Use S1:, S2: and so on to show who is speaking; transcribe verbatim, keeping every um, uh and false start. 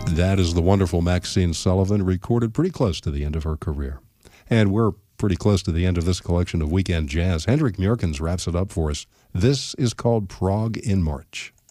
S1: That is the wonderful Maxine Sullivan, recorded pretty close to the end of her career. And we're pretty close to the end of this collection of Weekend Jazz. Hendrik Mjorkens wraps it up for us. This is called Prague in March.